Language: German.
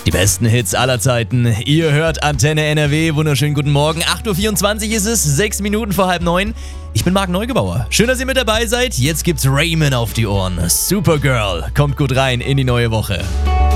Die besten Hits aller Zeiten. Ihr hört Antenne NRW. Wunderschönen guten Morgen. 8.24 Uhr ist es, 6 Minuten vor 8:30. Ich bin Marc Neugebauer. Schön, dass ihr mit dabei seid. Jetzt gibt's Raymond auf die Ohren. Supergirl kommt gut rein in die neue Woche.